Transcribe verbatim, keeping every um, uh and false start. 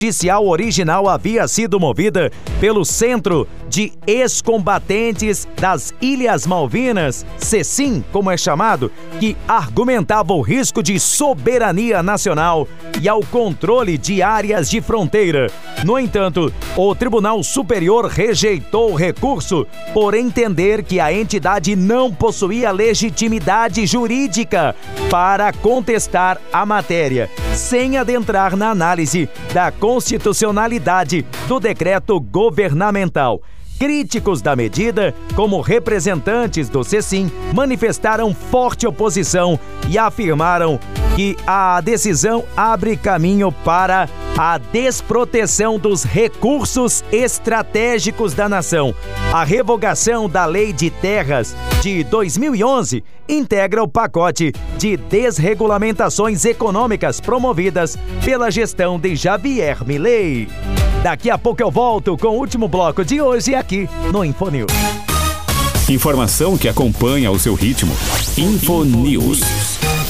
judicial original havia sido movida pelo Centro de Ex-Combatentes das Ilhas Malvinas, CECIM, como é chamado, que argumentava o risco de soberania nacional e ao controle de áreas de fronteira. No entanto, o Tribunal Superior rejeitou o recurso por entender que a entidade não possuía legitimidade jurídica para contestar a matéria, sem adentrar na análise da constitucionalidade do decreto governamental. Críticos da medida, como representantes do CECIM, manifestaram forte oposição e afirmaram que a decisão abre caminho para a desproteção dos recursos estratégicos da nação. A revogação da Lei de Terras de dois mil e onze integra o pacote de desregulamentações econômicas promovidas pela gestão de Javier Milei. Daqui a pouco eu volto com o último bloco de hoje aqui no InfoNews. Informação que acompanha o seu ritmo. InfoNews.